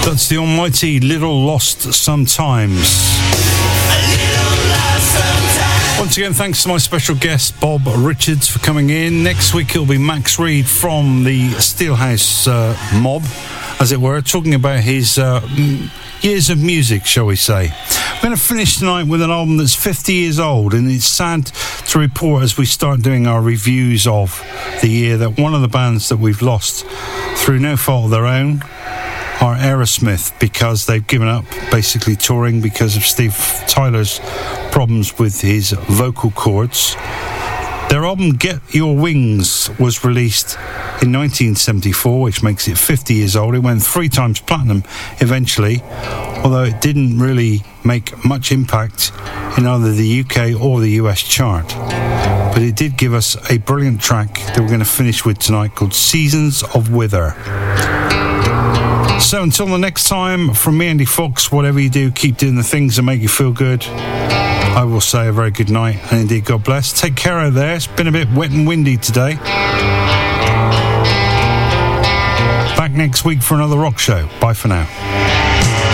That's the almighty Little Lost Sometimes. Once again, thanks to my special guest, Bob Richards, for coming in. Next week, it'll be Max Reed from the Steelhouse mob, as it were, talking about his years of music, shall we say. I'm going to finish tonight with an album that's 50 years old, and it's sad to report as we start doing our reviews of the year that one of the bands that we've lost through no fault of their own are Aerosmith, because they've given up basically touring because of Steve Tyler's problems with his vocal cords. Their album Get Your Wings was released in 1974, which makes it 50 years old. It went 3 times platinum eventually, although it didn't really make much impact in either the UK or the US chart. But it did give us a brilliant track that we're going to finish with tonight called Seasons of Wither. So until the next time, from me, Andy Fox, whatever you do, keep doing the things that make you feel good. I will say a very good night, and indeed God bless. Take care out there. It's been a bit wet and windy today. Back next week for another rock show. Bye for now.